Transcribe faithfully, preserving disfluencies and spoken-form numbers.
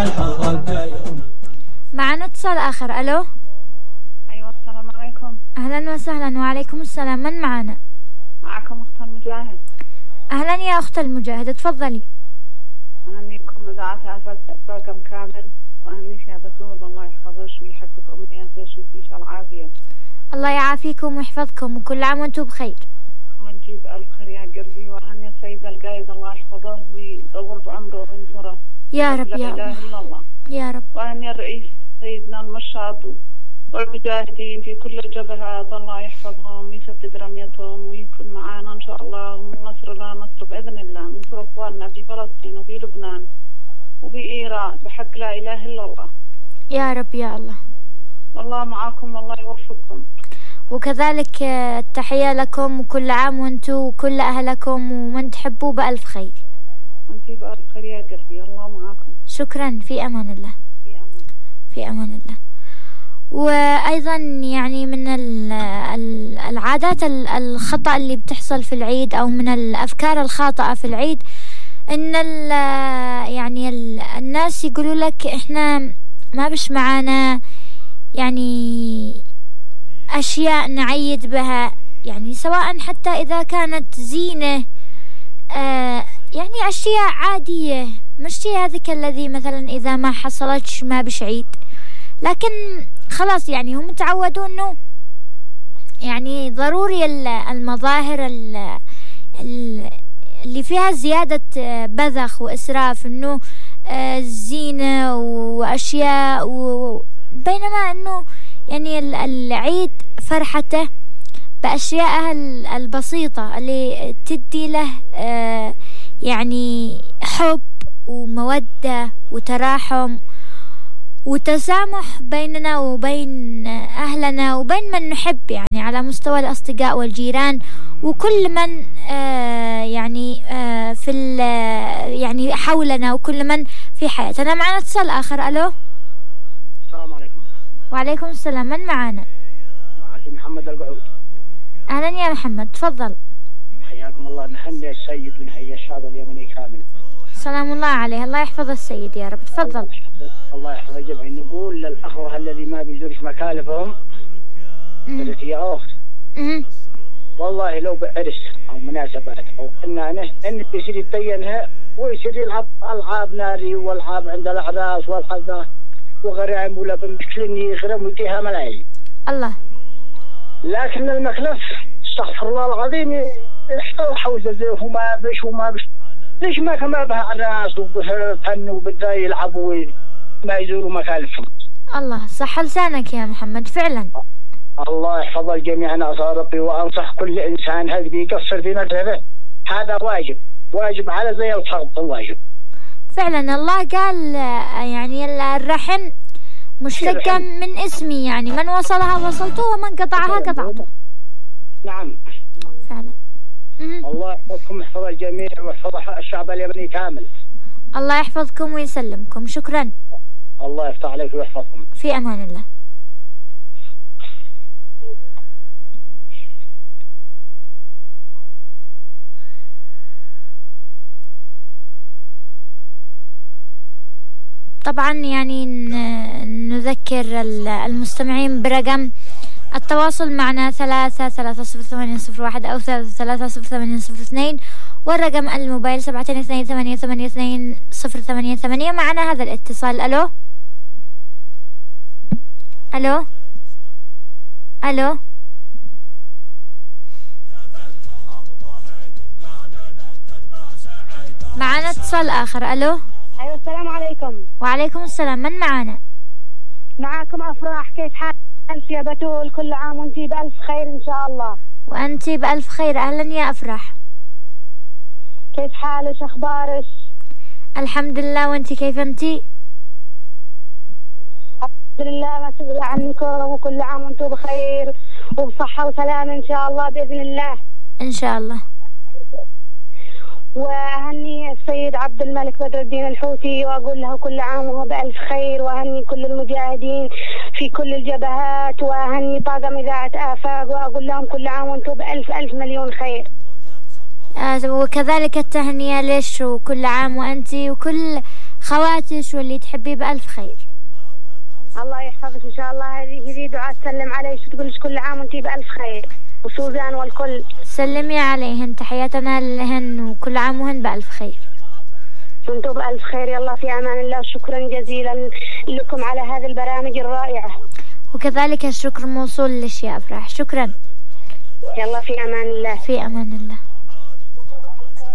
معنا اتصال آخر. ألو. أيوة السلام عليكم. أهلا وسهلا. وعليكم السلام. من معنا؟ معكم أخت المجاهد. أهلا يا أخت المجاهد، تفضلي. أهنيكم إذاعة رقم كامل، وأهنيك يا بتول، الله يحفظك ويحقق أمنياتك ويعطيك العافية. الله يعافيكم ويحفظكم، وكل عام وانتم بخير. وتجيب ألف خير يا قلبي. وأهني السيد القايد، الله يحفظه ويطول بعمره وينصره يا رب. يا الله. الله يا رب. وأهني الرئيس سيدنا المشاط والمجاهدين في كل الجبهات، الله يحفظهم ويسدد رميتهم ويكون معانا إن شاء الله، ونصر لا نصر بإذن الله، ونصر أخواننا في فلسطين وفي لبنان وفي إيران بحق لا إله إلا الله. يا رب يا الله. والله معاكم والله يوفقكم. وكذلك التحية لكم، وكل عام وانتم وكل أهلكم ومن تحبوا بألف خير. وانتي بألف خير يا قلبي، الله معاكم. شكرا. في أمان الله. في أمان في أمان الله. وأيضا يعني من العادات الخطأ اللي بتحصل في العيد، أو من الأفكار الخاطئة في العيد، إن يعني الناس يقولوا لك إحنا ما بش معانا يعني أشياء نعيد بها، يعني سواء حتى إذا كانت زينة، آه يعني أشياء عادية، مش هذيك الذي مثلا إذا ما حصلتش ما بش عيد. لكن خلاص يعني هم تعودوا إنه يعني ضروري المظاهر اللي فيها زيادة بذخ وإسراف، إنه زينة وأشياء، بينما إنه يعني العيد فرحته بأشياءها البسيطة اللي تدي له يعني حب ومودة وتراحم وتسامح بيننا وبين أهلنا وبين من نحب، يعني على مستوى الأصدقاء والجيران وكل من آه يعني آه في يعني حولنا وكل من في حياتنا. معنا اتصال آخر. ألو. السلام عليكم. وعليكم السلام. من معنا؟ معك محمد القعود. أهلا يا محمد، تفضل. حياكم الله. نحيي السيد ونحيي الشعب اليمني كامل. سلام الله عليه. الله يحفظ السيد يا رب. تفضل. الله يحفظ الجميع. نقول للأخوة الذي ما بيزورش مكالفهم، قلت يا أخت والله لو بعرس أو مناسبات أو فنانة إن يصير يتبينها ويصير يلعب ألعاب ناري والعاب عند الأعراس والحذاء وغرائم ولا بمشكلين يغرم ويديها ملايين. الله. لكن المكلف استغفر الله العظيم يحصل حوزة زي وما بش وما بش ليش ما كما بها عراس وبها فن وبدا يلعبوا ما يزوروا مكالفهم. الله صح لسانك يا محمد فعلا. الله يحفظ الجميع ناصر ربي، وأنصح كل إنسان هذا بيقصر في مذهبه هذا واجب، واجب على زي الفرض الواجب. فعلا الله قال يعني الرحم مشتقة من اسمي، يعني من وصلها وصلته ومن قطعها قطعته. نعم فعلا. الله يحفظكم ويحفظ الجميع ويحفظ الشعب اليمني كامل. الله يحفظكم ويسلمكم. شكرا. الله يفتح عليك ويحفظكم. في أمان الله. طبعا يعني نذكر المستمعين برقم التواصل معنا ثلاثة ثلاثة صفر ثمانية صفر واحد أو ثلاثة صفر ثمانية صفر اثنين، والرقم الموبايل سبعة اثنين ثمانية ثمانية اثنين صفر ثمانية ثمانية. معنا هذا الاتصال. ألو ألو ألو. معنا اتصال آخر. ألو. أيوة السلام عليكم. وعليكم السلام. من معنا؟ معكم أفراح. كيف حالك يا بتول؟ كل عام وانتي بألف خير إن شاء الله. وأنتي بألف خير. أهلا يا أفراح. كيف حالك؟ أخبارك؟ الحمد لله. وانتي كيف انتي؟ الحمد لله. ما تغلى عنكم، وكل عام وانتم بخير وبصحة وسلام إن شاء الله بإذن الله. إن شاء الله. وأهني السيد عبد الملك بدر الدين الحوثي وأقول له كل عام وهو بألف خير، وأهني كل المجاهدين في كل الجبهات، وأهني طاقم إذاعة آفاق وأقول لهم كل عام وأنتم بألف ألف مليون خير. آه وكذلك التهنئة لش وكل عام وأنتي وكل خواتش واللي تحبيه بألف خير. الله يحفظك إن شاء الله. هذه هذه دعاء تسلم عليك وتقولش كل عام وانتي بألف خير، وسوزان والكل سلمي عليهن، تحياتنا لهن وكل عام وهن بألف خير. وانتم بألف خير. يلا في أمان الله. شكرا جزيلا لكم على هذه البرامج الرائعة. وكذلك الشكر موصول لك يا أفراح. شكرا. يلا في أمان الله. في أمان الله.